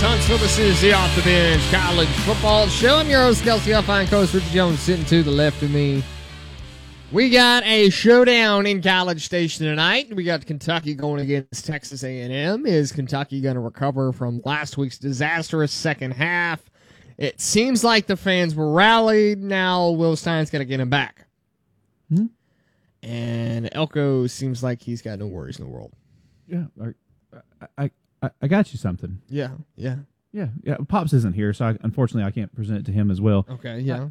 Huntsville. This is the Off the Bench College Football Show. I'm your host, Kelsey Huffine, Coach Richard Jones, sitting to the left of me. We got a showdown in College Station tonight. We got Kentucky going against Texas A&M. Is Kentucky going to recover from last week's disastrous second half? It seems like the fans were rallied. Now Will Stein's going to get him back. And Elko seems like he's got no worries in the world. Yeah, I got you something. Yeah. Pops isn't here, so unfortunately I can't present it to him as well. Okay, yeah.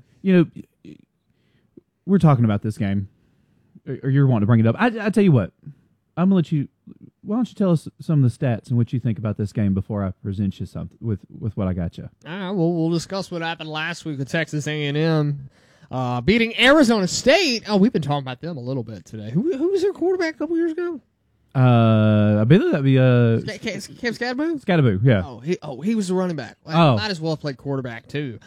We're talking about this game, or you're wanting to bring it up. I tell you what, I'm gonna let you. Why don't you tell us some of the stats and what you think about this game before I present you something with what I got you. All right, well, we'll discuss what happened last week with Texas A&M beating Arizona State. Oh, we've been talking about them a little bit today. Who was their quarterback a couple years ago? I believe that'd be Cam Scadaboo? Scadaboo, yeah. He was the running back. Might as well have played quarterback too.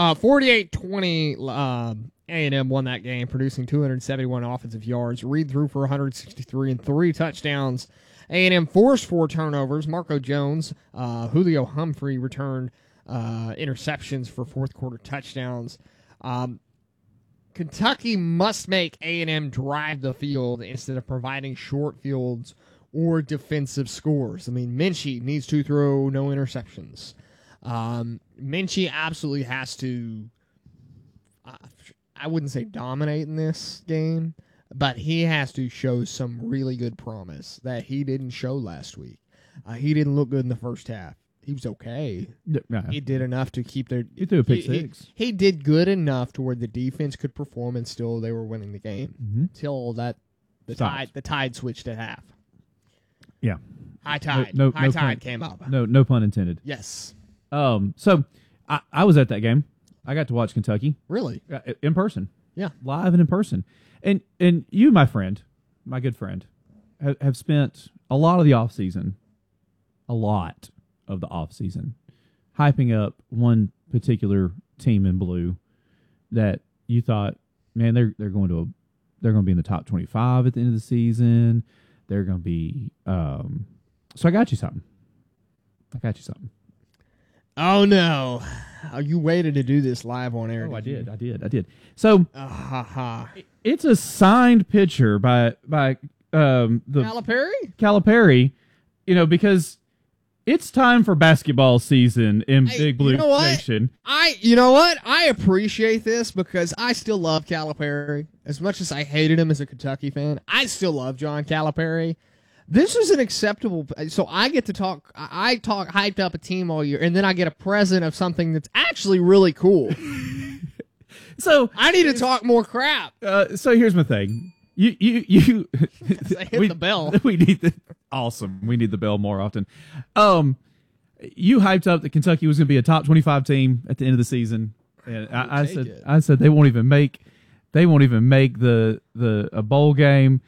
48-20. A&M won that game, producing 271 offensive yards. Reed threw for 163 and 3 touchdowns. A&M forced 4 turnovers. Marco Jones, Julio Humphrey returned interceptions for fourth quarter touchdowns. Kentucky must make A&M drive the field instead of providing short fields or defensive scores. I mean, Minchie needs to throw no interceptions. Minchie absolutely has to, I wouldn't say dominate in this game, but he has to show some really good promise that he didn't show last week. He didn't look good in the first half. He was okay. Yeah. He did enough to keep their... He threw a pick six. He did good enough to where the defense could perform and still they were winning the game until the tide switched at half. Yeah. High tide. No High tide pun, came up. No pun intended. Yes. So I was at that game. I got to watch Kentucky. Really? In person. Yeah. Live and in person. And you, my friend, my good friend, have spent a lot of the offseason, hyping up one particular team in blue that you thought, man, they're going to be in the top 25 at the end of the season. They're going to be so I got you something. Oh no. You waited to do this live on air. Oh, I did. So it's a signed picture by the Calipari, because it's time for basketball season in Big Blue Nation. You know what? I appreciate this because I still love Calipari. As much as I hated him as a Kentucky fan, I still love John Calipari. This is an acceptable... So I get to talk... I talk hyped up a team all year, and then I get a present of something that's actually really cool. So I need to talk more crap. So here's my thing. You I hit the bell. We need awesome. We need the bell more often. You hyped up that Kentucky was going to be a top 25 team at the end of the season, and I said they won't even make the a bowl game.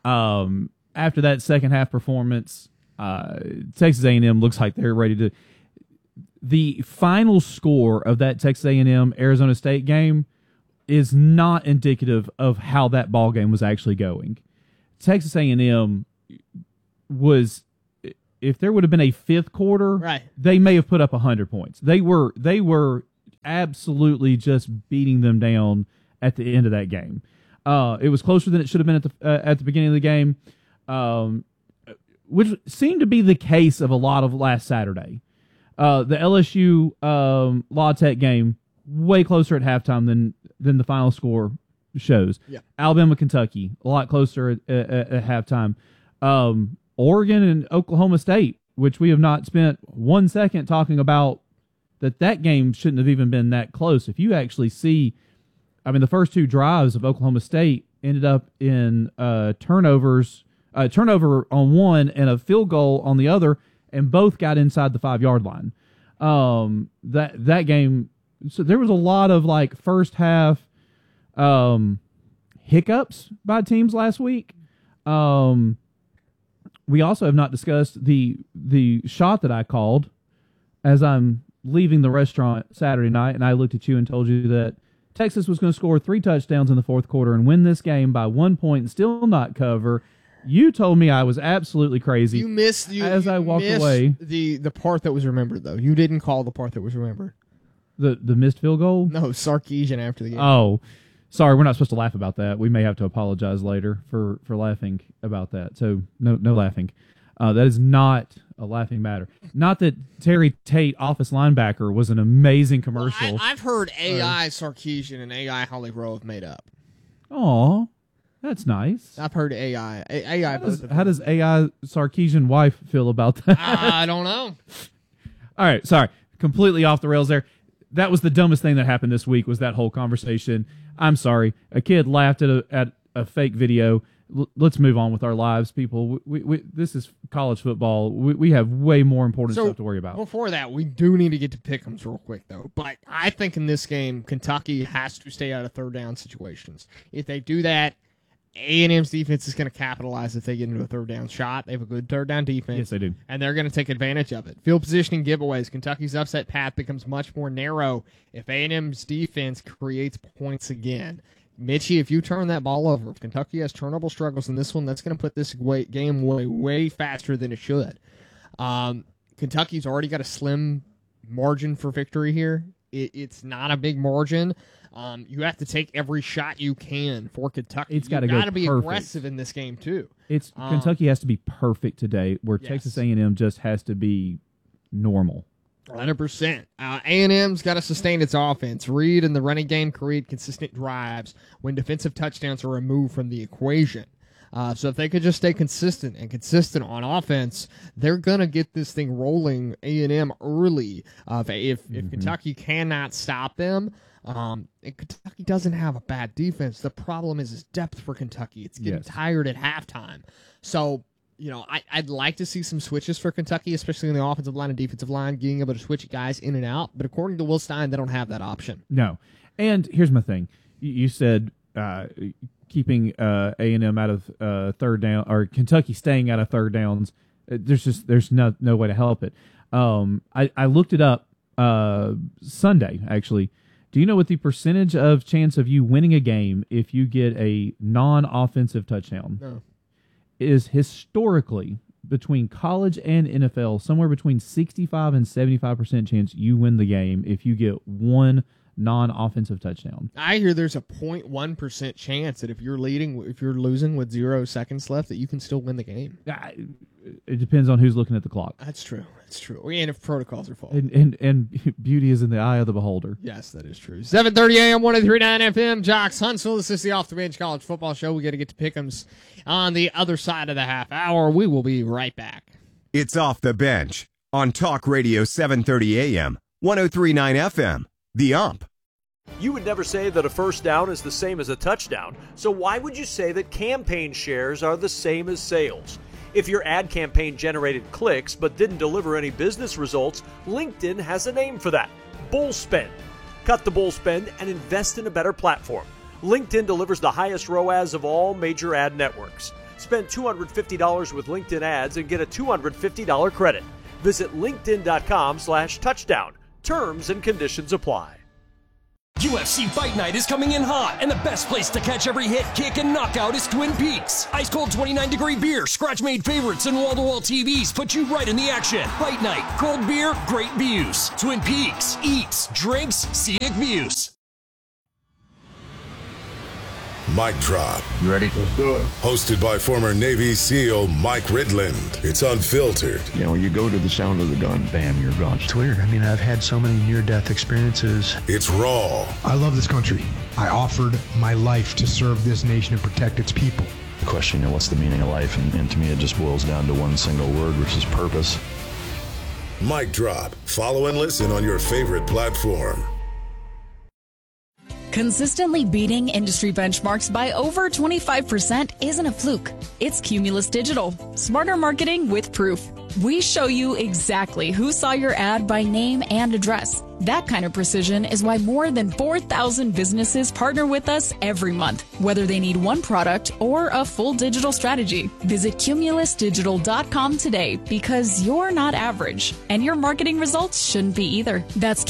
After that second half performance, Texas A&M looks like they're ready to. The final score of that Texas A&M Arizona State game is not indicative of how that ball game was actually going. Texas A&M was, if there would have been a fifth quarter, right, they may have put up 100 points. They were absolutely just beating them down at the end of that game. It was closer than it should have been at the beginning of the game, which seemed to be the case of a lot of last Saturday. The LSU La Tech game, way closer at halftime than the final score shows. Yeah. Alabama, Kentucky, a lot closer at halftime. Oregon and Oklahoma State, which we have not spent 1 second talking about, that game shouldn't have even been that close. If you actually see, the first 2 drives of Oklahoma State ended up in turnover on one and a field goal on the other, and both got inside the 5-yard line. That game, so there was a lot of first half hiccups by teams last week. We also have not discussed the shot that I called as I'm leaving the restaurant Saturday night, and I looked at you and told you that Texas was going to score 3 touchdowns in the fourth quarter and win this game by 1 point and still not cover. You told me I was absolutely crazy. You missed I walked away. The part that was remembered, though. You didn't call the part that was remembered. The missed field goal? No, Sarkisian after the game. Oh, sorry. We're not supposed to laugh about that. We may have to apologize later for laughing about that. So no laughing. That is not a laughing matter. Not that Terry Tate, office linebacker, was an amazing commercial. Well, I've heard AI Sarkisian and AI Holly Rowe have made up. Aw, that's nice. I've heard AI. How does AI Sarkisian wife feel about that? I don't know. All right, sorry. Completely off the rails there. That was the dumbest thing that happened this week, was that whole conversation. I'm sorry. A kid laughed at a fake video. Let's move on with our lives, people. We this is college football. We have way more important stuff to worry about. Before that, we do need to get to pick'ems real quick, though. But I think in this game, Kentucky has to stay out of third down situations. If they do that, A&M's defense is going to capitalize if they get into a third down shot. They have a good third down defense. Yes, they do. And they're going to take advantage of it. Field positioning giveaways. Kentucky's upset path becomes much more narrow if A&M's defense creates points again. Mitchie, if you turn that ball over, if Kentucky has turnover struggles in this one, that's going to put this game way faster than it should. Kentucky's already got a slim margin for victory here. It's not a big margin. You have to take every shot you can for Kentucky. It's got to be perfect. aggressive in this game too. Kentucky has to be perfect today, where Texas A&M just has to be normal. 100%. A&M's got to sustain its offense. Reed and the running game create consistent drives when defensive touchdowns are removed from the equation. So if they could just stay consistent on offense, they're going to get this thing rolling, A&M, early. If Kentucky cannot stop them, Kentucky doesn't have a bad defense. The problem is depth for Kentucky. It's getting tired at halftime. So, I'd like to see some switches for Kentucky, especially in the offensive line and defensive line, being able to switch guys in and out. But according to Will Stein, they don't have that option. No. And here's my thing. You said keeping A&M out of third down, or Kentucky staying out of third downs. There's no way to help it. I looked it up Sunday, actually. Do you know what the percentage of chance of you winning a game if you get a non-offensive touchdown? No. Is historically, between college and NFL, somewhere between 65 and 75% chance you win the game if you get one non-offensive touchdown. I hear there's a 0.1% chance that if you're losing with 0 seconds left, that you can still win the game. It depends on who's looking at the clock. That's true. And if protocols are followed. And beauty is in the eye of the beholder. Yes, that is true. 7:30 a.m., 103.9 FM, Jocks Huntsville. This is the Off the Bench College Football Show. We got to get to pick'ems on the other side of the half hour. We will be right back. It's Off the Bench on Talk Radio 730 a.m., 103.9 FM, The Ump. You would never say that a first down is the same as a touchdown, so why would you say that campaign shares are the same as sales? If your ad campaign generated clicks but didn't deliver any business results, LinkedIn has a name for that: bull spend. Cut the bull spend and invest in a better platform. LinkedIn delivers the highest ROAS of all major ad networks. Spend $250 with LinkedIn ads and get a $250 credit. Visit linkedin.com/touchdown. Terms and conditions apply. UFC Fight Night is coming in hot, and the best place to catch every hit, kick, and knockout is Twin Peaks. Ice cold 29-degree beer, scratch-made favorites, and wall-to-wall TVs put you right in the action. Fight Night, cold beer, great views. Twin Peaks, eats, drinks, scenic views. Mic Drop. You ready? Let's do it. Hosted by former Navy SEAL Mike Ridland. It's unfiltered. When you go to the sound of the gun, bam, you're gone. It's weird. I've had so many near-death experiences. It's raw. I love this country. I offered my life to serve this nation and protect its people. The question, what's the meaning of life? And to me, it just boils down to one single word, which is purpose. Mic Drop. Follow and listen on your favorite platform. Consistently beating industry benchmarks by over 25% isn't a fluke. It's Cumulus Digital. Smarter marketing with proof. We show you exactly who saw your ad by name and address. That kind of precision is why more than 4,000 businesses partner with us every month, whether they need one product or a full digital strategy. Visit cumulusdigital.com today, because you're not average, and your marketing results shouldn't be either. That's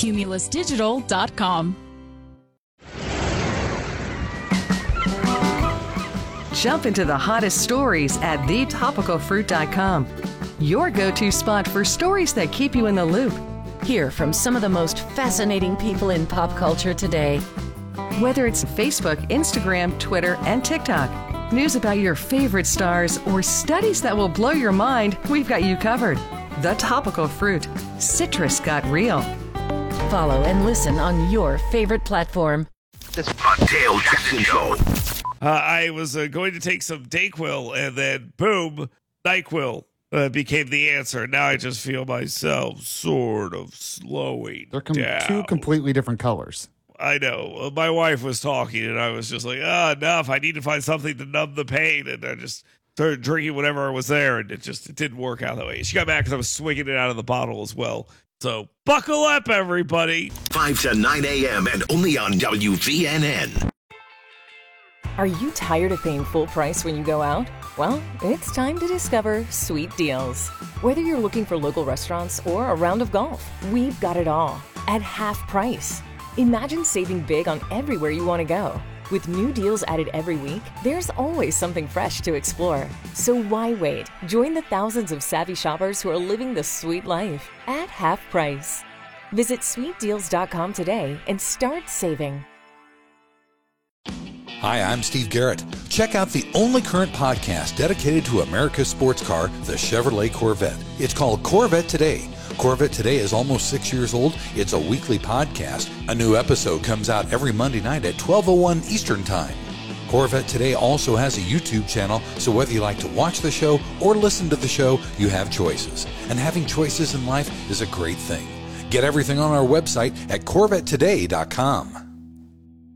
cumulusdigital.com. Jump into the hottest stories at thetopicalfruit.com. Your go-to spot for stories that keep you in the loop. Hear from some of the most fascinating people in pop culture today. Whether it's Facebook, Instagram, Twitter, and TikTok, news about your favorite stars, or studies that will blow your mind, we've got you covered. The Topical Fruit. Citrus got real. Follow and listen on your favorite platform. The Dale Jackson Show. I was going to take some Dayquil, and then boom, NyQuil became the answer. Now I just feel myself sort of slowing down. Two completely different colors. I know. My wife was talking, and I was just like, enough. I need to find something to numb the pain. And I just started drinking whatever was there, and it didn't work out that way. She got mad because I was swinging it out of the bottle as well. So buckle up, everybody. 5 to 9 a.m. and only on WVNN. Are you tired of paying full price when you go out? Well, it's time to discover Sweet Deals. Whether you're looking for local restaurants or a round of golf, we've got it all at half price. Imagine saving big on everywhere you want to go. With new deals added every week, there's always something fresh to explore. So why wait? Join the thousands of savvy shoppers who are living the sweet life at half price. Visit sweetdeals.com today and start saving. Hi, I'm Steve Garrett. Check out the only current podcast dedicated to America's sports car, the Chevrolet Corvette. It's called Corvette Today. Corvette Today is almost 6 years old. It's a weekly podcast. A new episode comes out every Monday night at 12:01 Eastern Time. Corvette Today also has a YouTube channel, so whether you like to watch the show or listen to the show, you have choices. And having choices in life is a great thing. Get everything on our website at CorvetteToday.com.